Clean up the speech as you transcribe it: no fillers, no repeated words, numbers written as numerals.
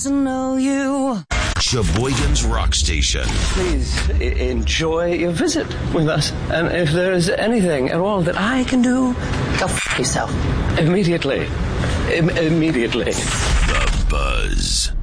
to know you. Sheboygan's Rock Station. Please enjoy your visit with us. And if there is anything at all that I can do, go f*** yourself. Immediately. Immediately. The Buzz.